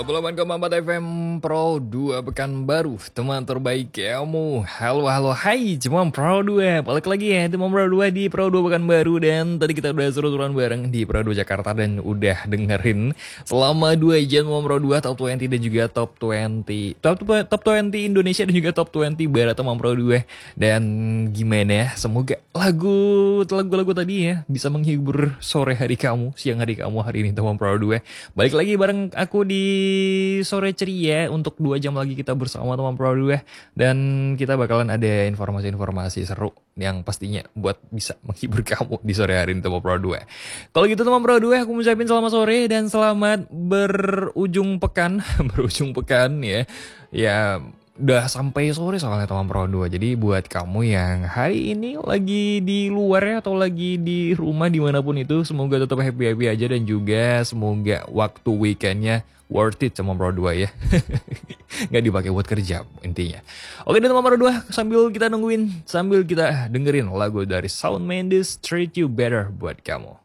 88,4 FM Pro 2 Pekanbaru, teman terbaik kamu. Halo, halo, hai, cuma Pro 2. Balik lagi ya, teman Pro 2 di Pro 2 Pekanbaru. Dan tadi kita udah seru-seruan bareng di Pro 2 Jakarta dan udah dengerin selama 2 jam teman Pro 2 Top 20 dan juga Top 20 Top 20 Indonesia dan juga Top 20 Barat teman Pro 2. Dan gimana ya, semoga lagu-lagu tadi ya bisa menghibur sore hari kamu, siang hari kamu hari ini teman Pro 2. Balik lagi bareng aku di sore ceria untuk 2 jam lagi kita bersama teman Pro 2. Dan kita bakalan ada informasi-informasi seru yang pastinya buat bisa menghibur kamu di sore hari ini teman Pro 2. Kalau gitu teman Pro 2, aku ngucapin selamat sore dan selamat berujung pekan. Berujung pekan ya. Ya udah sampai sore soalnya teman Pro 2. Jadi buat kamu yang hari ini lagi di luar ya atau lagi di rumah dimanapun itu, semoga tetap happy-happy aja dan juga semoga waktu weekendnya worth it sama Pro 2 ya. Nggak dipakai buat kerja intinya. Oke dan teman Pro 2, sambil kita dengerin lagu dari Shawn Mendes, Treat You Better buat kamu.